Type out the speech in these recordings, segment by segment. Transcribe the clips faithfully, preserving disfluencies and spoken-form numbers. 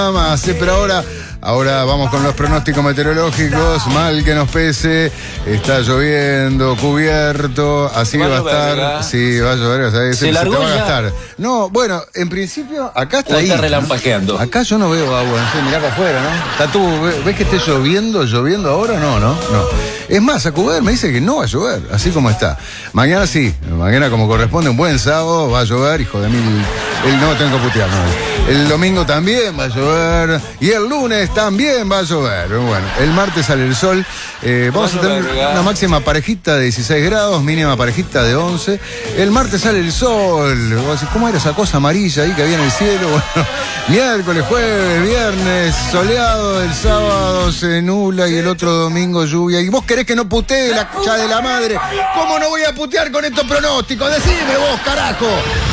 más, ¿eh? Pero ahora, ahora vamos con los pronósticos meteorológicos. Mal que nos pese, está lloviendo, cubierto, así va, va a estar. Llover, sí, va a llover, o sea, se, se, se te va a gastar. No, bueno, en principio, acá está ahí. Está relampaqueando. Acá yo no veo agua, no sé, mirá para afuera, ¿no? Está tú, ¿ves que esté lloviendo, lloviendo ahora? No, no, no. Es más, Acuber me dice que no va a llover, así como está. Mañana sí, mañana como corresponde, un buen sábado, va a llover, hijo de mil. El, no tengo que putear, no. El domingo también va a llover. Y el lunes también va a llover. Bueno, el martes sale el sol. Eh, vamos a tener una máxima parejita de dieciséis grados, mínima parejita de once. El martes sale el sol. ¿Cómo era esa cosa amarilla ahí que había en el cielo? Bueno, miércoles, jueves, viernes, soleado. El sábado se nubla y el otro domingo lluvia. ¿Y vos querés que no putee la concha de la madre? ¿Cómo no voy a putear con estos pronósticos? Decime vos, carajo.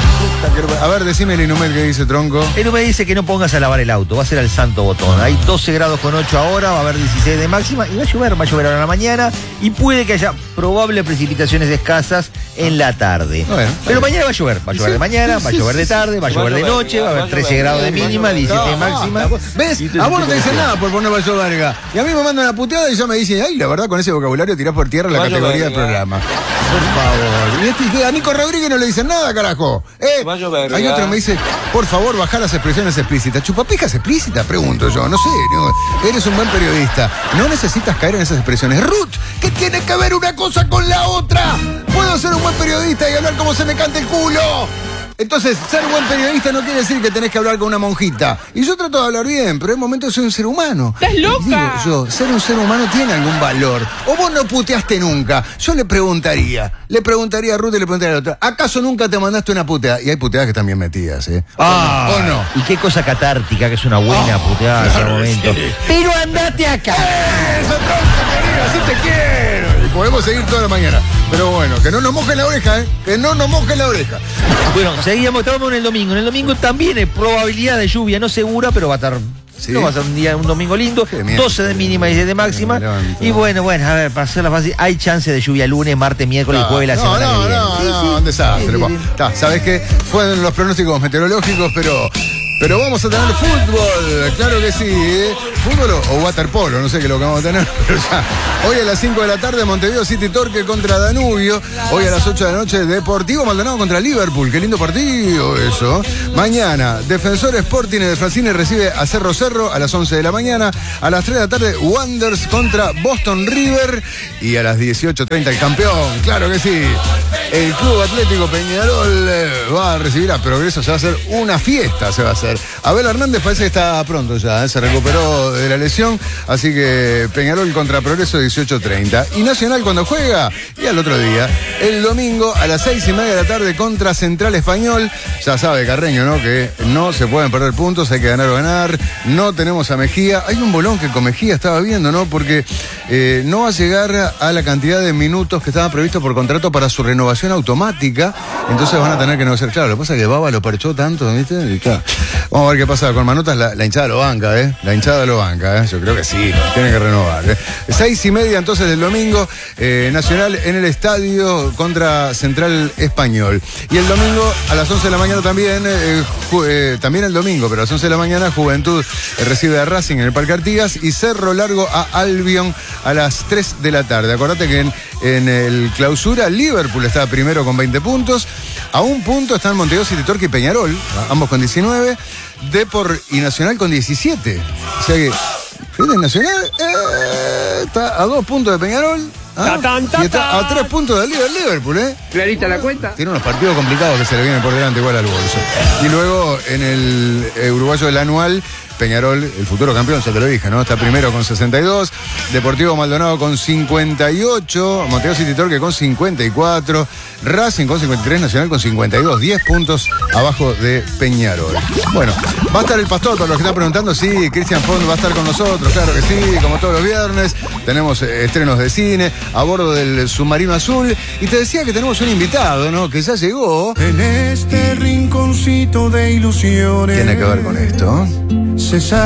A ver, decime el Inumet que dice, tronco. El Inumet dice que no pongas a lavar el auto, va a ser al santo botón. Hay doce grados con ocho ahora, va a haber dieciséis de máxima y va a llover, va a llover ahora en la mañana y puede que haya probables precipitaciones escasas en la tarde. Bueno, pero mañana va a llover, va a llover sí, de mañana, sí, va a llover sí, de tarde, va a llover de noche, va a haber trece grados de mínima, diecisiete de máxima. ¿Ves? A vos no te dicen nada por poner va a llover, verga. Y a mí me mandan una puteada y ya me dicen, ay, la verdad con ese vocabulario tirás por tierra la categoría del programa. Por favor. Y este, a Nico Rodríguez no le dicen nada, carajo. Eh, Va a llover, hay otro que me dice, por favor, bajar las expresiones explícitas. ¿Chupapijas explícitas? Pregunto yo, no sé. No, eres un buen periodista. No necesitas caer en esas expresiones. Ruth, ¿qué tiene que ver una cosa con la otra? Puedo ser un buen periodista y hablar como se me cante el culo. Entonces, ser buen periodista no quiere decir que tenés que hablar con una monjita. Y yo trato de hablar bien, pero en el momento de ser un ser humano. ¡Estás loca! Digo yo, ser un ser humano tiene algún valor. O vos no puteaste nunca. Yo le preguntaría, le preguntaría a Ruth y le preguntaría a la otra, ¿acaso nunca te mandaste una puteada? Y hay puteadas que están bien metidas, ¿eh? Ah, ¿o no? Y qué cosa catártica, que es una buena oh, puteada en claro, ese momento. Sí. Pero andate acá. Eso, tronco, querido, así te quiero. Y podemos seguir toda la mañana. Pero bueno, que no nos mojen la oreja, ¿eh? Que no nos mojen la oreja. Bueno, seguíamos, estábamos en el domingo. En el domingo también hay probabilidad de lluvia, no segura, pero va a estar... Sí. No va a ser un día, un domingo lindo, doce de mínima y diez de máxima. Y bueno, bueno, a ver, para hacerla fácil, hay chance de lluvia lunes, martes, miércoles, no, jueves, la no, semana no, que viene. No, no, no, un desastre. Sí, sí, sí. Sabes que fueron los pronósticos meteorológicos, pero... Pero vamos a tener fútbol, claro que sí, ¿eh? Fútbol o, o waterpolo, no sé qué es lo que vamos a tener, pero ya. Hoy a las cinco de la tarde, Montevideo City Torque contra Danubio. Hoy a las ocho de la noche, Deportivo Maldonado contra Liverpool. Qué lindo partido eso. Mañana, Defensor Sporting de Francine recibe a Cerro Cerro a las once de la mañana. A las tres de la tarde, Wanderers contra Boston River. Y a las dieciocho treinta, el campeón, claro que sí. El Club Atlético Peñarol eh, va a recibir a Progreso, se va a hacer una fiesta, se va a hacer. Abel Hernández parece que está pronto ya, ¿eh? Se recuperó de la lesión, así que Peñarol contra Progreso dieciocho treinta. Y Nacional cuando juega, y al otro día, el domingo a las seis y media de la tarde contra Central Español. Ya sabe Carreño, ¿no? Que no se pueden perder puntos, hay que ganar o ganar. No tenemos a Mejía. Hay un bolón que con Mejía estaba viendo, ¿no? Porque eh, no va a llegar a la cantidad de minutos que estaba previsto por contrato para su renovación automática. Entonces van a tener que negociar. Claro, lo que pasa es que Baba lo parchó tanto, ¿viste? Y claro. Vamos a ver qué pasa con Manotas. La, la hinchada lo banca, ¿eh? La hinchada lo banca, ¿eh? Yo creo que sí, tiene que renovar, ¿eh? Seis y media entonces del domingo, eh, Nacional en el estadio contra Central Español. Y el domingo a las once de la mañana también, eh, ju, eh, también el domingo, pero a las once de la mañana, Juventud eh, recibe a Racing en el Parque Artigas y Cerro Largo a Albion a las tres de la tarde. Acordate que en, en el clausura, Liverpool está primero con veinte puntos. A un punto están Montevideo City Torque y Peñarol, ambos con diecinueve. Depor y Nacional con diecisiete. O sea que, fíjate, Nacional eh, está a dos puntos de Peñarol. ¿Ah? Y está a tres puntos del líder Liverpool, ¿eh? Clarita la cuenta. Tiene unos partidos complicados que se le vienen por delante igual al bolso. Y luego en el eh, uruguayo del anual, Peñarol, el futuro campeón, ya te lo dije, ¿no? Está primero con sesenta y dos, Deportivo Maldonado con cincuenta y ocho, Montevideo City Torque con cincuenta y cuatro, Racing con cincuenta y tres, Nacional con cincuenta y dos, diez puntos abajo de Peñarol. Bueno, va a estar el Pastor, para los que están preguntando, sí, Cristian Font va a estar con nosotros, claro que sí, como todos los viernes, tenemos eh, estrenos de cine, a bordo del Submarino Azul, y te decía que tenemos un invitado, ¿no? Que ya llegó. En este rinconcito de ilusiones. Tiene que ver con esto. Se sabe